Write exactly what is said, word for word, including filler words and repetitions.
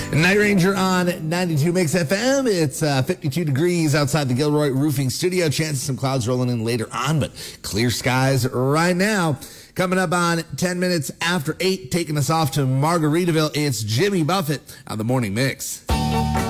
Night Ranger on ninety-two Mix F M. It's uh, fifty-two degrees outside the Gilroy Roofing Studio. Chances some clouds rolling in later on, but clear skies right now. Coming up on ten minutes after eight, taking us off to Margaritaville, it's Jimmy Buffett on the Morning Mix.